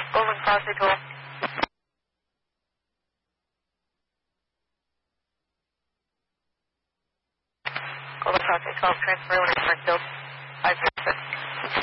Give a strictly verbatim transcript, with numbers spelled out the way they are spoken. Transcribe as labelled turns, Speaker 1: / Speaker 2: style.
Speaker 1: Golden Crosby twelve. Golden Crosby twelve, transfer over to Springfield. five zero six.